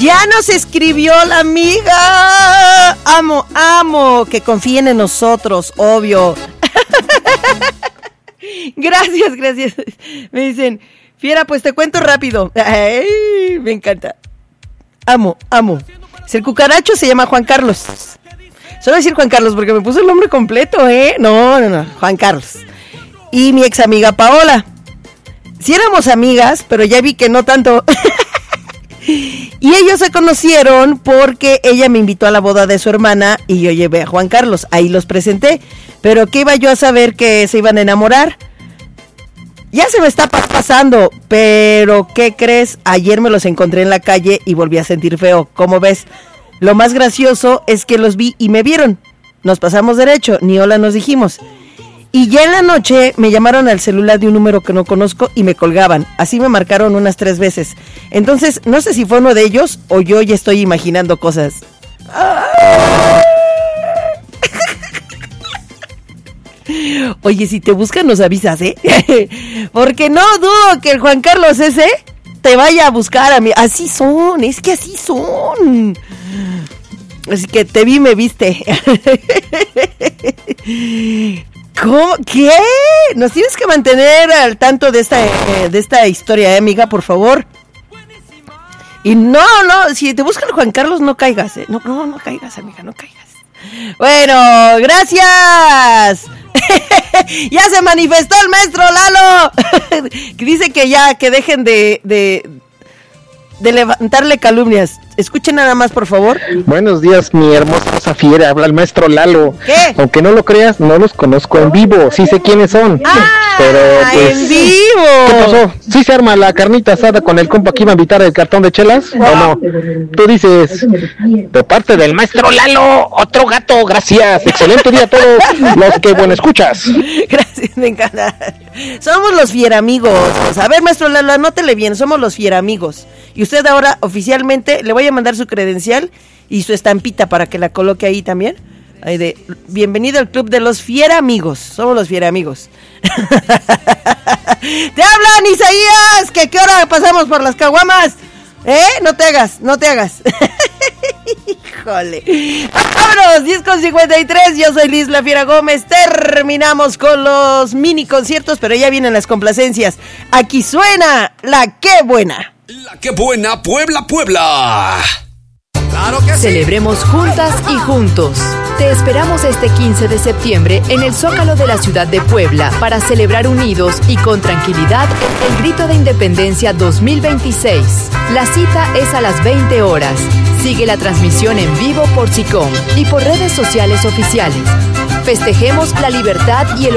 Ya nos escribió la amiga. Amo que confíen en nosotros, obvio. Gracias. Me dicen, Fiera, pues te cuento rápido. Ay, me encanta. Amo. El cucaracho se llama Juan Carlos. Solo decir Juan Carlos porque me puso el nombre completo, ¿eh? No, Juan Carlos. Y mi ex amiga Paola. Sí éramos amigas, pero ya vi que no tanto. Y ellos se conocieron porque ella me invitó a la boda de su hermana y yo llevé a Juan Carlos. Ahí los presenté. Pero ¿qué iba yo a saber que se iban a enamorar? Ya se me está pasando, pero ¿qué crees? Ayer me los encontré en la calle y volví a sentir feo. ¿Cómo ves? Lo más gracioso es que los vi y me vieron. Nos pasamos derecho, ni hola nos dijimos. Y ya en la noche me llamaron al celular de un número que no conozco y me colgaban. Así me marcaron unas 3 veces. Entonces, no sé si fue uno de ellos o yo ya estoy imaginando cosas. Oye, si te buscan nos avisas, ¿eh? Porque no dudo que el Juan Carlos ese te vaya a buscar a mí. Así son, es que así son. Así que te vi, me viste. ¿Cómo? ¿Qué? Nos tienes que mantener al tanto de esta historia, amiga, por favor. Y no, si te buscan Juan Carlos, no caigas, ¿eh? No caigas, amiga, no caigas. Bueno, gracias. Ya se manifestó el maestro Lalo. Que dice que ya, que dejen de levantarle calumnias. Escuchen nada más, por favor. Buenos días, mi hermosa Fiera. Habla el maestro Lalo. ¿Qué? Aunque no lo creas, no los conozco en vivo. Sí sé quiénes son. Pero pues, en vivo. ¿Qué pasó? ¿Sí se arma la carnita asada con el compa que iba a invitar el cartón de chelas? ¿O no? Tú dices, de parte del maestro Lalo, otro gato. Gracias. Excelente día a todos los que, bueno, escuchas. Gracias, me encanta. Somos los fieramigos. A ver, maestro Lalo, anótele bien. Somos los fieramigos. Y usted ahora oficialmente le voy a mandar su credencial y su estampita para que la coloque ahí también. Ahí de bienvenido al club de los fieramigos. Somos los fieramigos. Te hablan, Isaías, que qué hora pasamos por las caguamas. No te hagas. Híjole. Vámonos, 10:53. Yo soy Liz La Fiera Gómez. Terminamos con los mini conciertos, pero ya vienen las complacencias. Aquí suena La Qué Buena. La Qué Buena, Puebla. ¡Claro que sí! Celebremos juntas y juntos. Te esperamos este 15 de septiembre en el Zócalo de la ciudad de Puebla para celebrar unidos y con tranquilidad el Grito de Independencia 2026. La cita es a las 20 horas. Sigue la transmisión en vivo por SICOM y por redes sociales oficiales. Festejemos la libertad y el